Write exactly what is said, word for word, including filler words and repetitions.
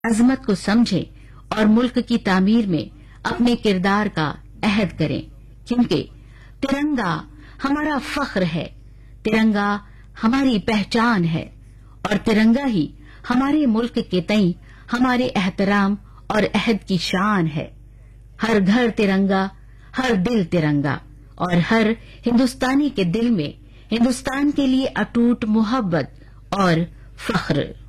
अजमत को समझें और मुल्क की तामीर में अपने किरदार का अहद करें, क्योंकि तिरंगा हमारा फख्र है, तिरंगा हमारी पहचान है और तिरंगा ही हमारे मुल्क के तई हमारे एहतराम और अहद की शान है। हर घर तिरंगा, हर दिल तिरंगा और हर हिंदुस्तानी के दिल में हिंदुस्तान के लिए अटूट मोहब्बत और फख्र।